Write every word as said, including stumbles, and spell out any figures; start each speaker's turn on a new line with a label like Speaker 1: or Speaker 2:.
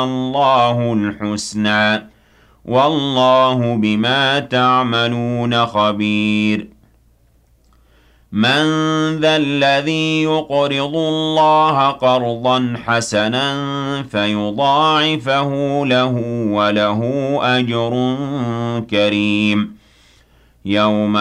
Speaker 1: اللَّهُ الْحُسْنَى وَاللَّهُ بِمَا تَعْمَلُونَ خَبِيرٌ مَنْ ذَا الَّذِي يُقْرِضُ اللَّهَ قَرْضًا حَسَنًا فَيُضَاعِفَهُ لَهُ وَلَهُ أَجْرٌ كَرِيمٌ يَوْمَ